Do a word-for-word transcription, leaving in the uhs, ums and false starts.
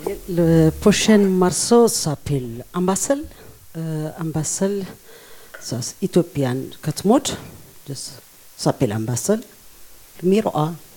Le prochain morceau s'appelle Ambassel. Euh, Ambassel, c'est éthiopienne. Katmout, s'appelle Ambassel. Numéro un.